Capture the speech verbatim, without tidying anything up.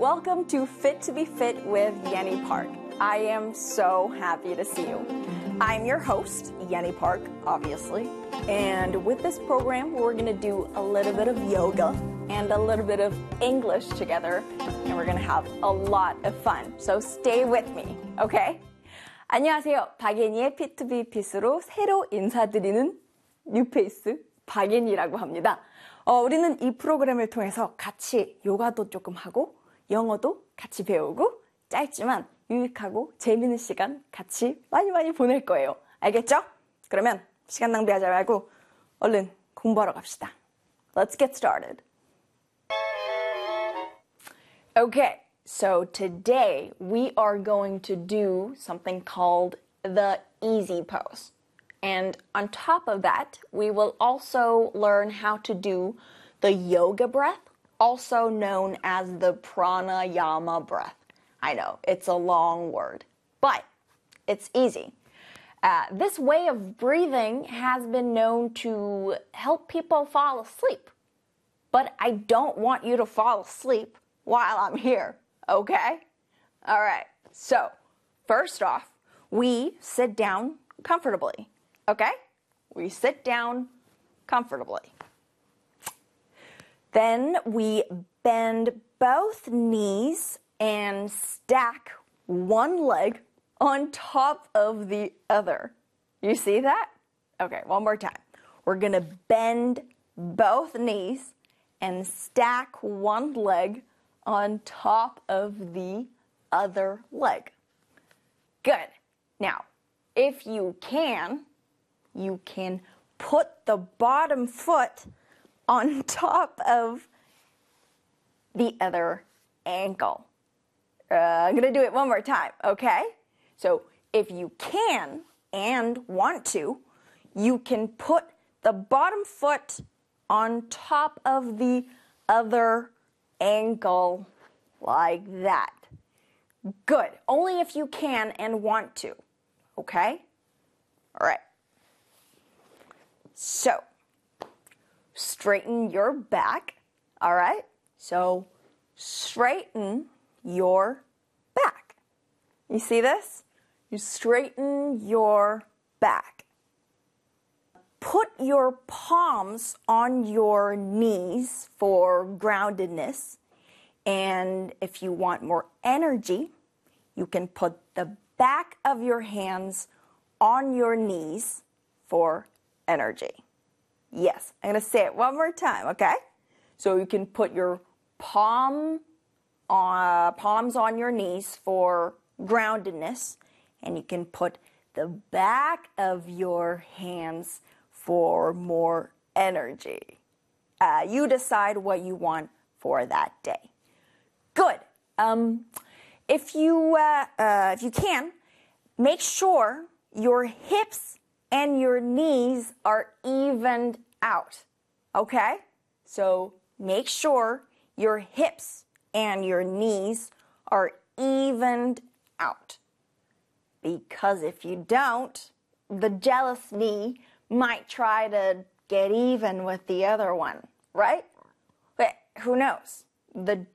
Welcome to Fit to be Fit with Yenny Park. I am so happy to see you. I'm your host, Yenny Park, obviously. And with this program, we're going to do a little bit of yoga and a little bit of English together. And we're going to have a lot of fun. So stay with me, okay? 안녕하세요. 박예니의 Fit to be Fit으로 새로 인사드리는 뉴페이스 박예니라고 합니다. 어, 우리는 이 프로그램을 통해서 같이 요가도 조금 하고 영어도 같이 배우고 짧지만 유익하고 재밌는 시간 같이 많이 많이 보낼 거예요. 알겠죠? 그러면 시간 낭비하지 말고 얼른 공부하러 갑시다. Let's get started. Okay, so today we are going to do something called the easy pose. And on top of that, we will also learn how to do the yoga breath, also known as the pranayama breath. I know, it's a long word, but it's easy. Uh, this way of breathing has been known to help people fall asleep. But I don't want you to fall asleep while I'm here, okay? All right, so first off, we sit down comfortably, okay? We sit down comfortably. Then we bend both knees and stack one leg on top of the other. You see that? Okay, one more time. We're gonna bend both knees and stack one leg on top of the other leg. Good. Now, if you can, you can put the bottom foot on top of the other ankle. Uh, I'm going to do it one more time, okay? So if you can and want to, you can put the bottom foot on top of the other ankle like that. Good. Only if you can and want to, okay? All right. So, straighten your back, all right? So, straighten your back. You see this? You straighten your back. Put your palms on your knees for groundedness. And if you want more energy, you can put the back of your hands on your knees for energy. Yes, I'm going to say it one more time, okay? So you can put your palm uh, palms on your knees for groundedness, and you can put the back of your hands for more energy. Uh, you decide what you want for that day. Good. Um, if you uh, uh, if you can, make sure your hips and your knees are evened out. Okay? So make sure your hips and your knees are evened out. Because if you don't, the jealous knee might try to get even with the other one, right? But who knows? The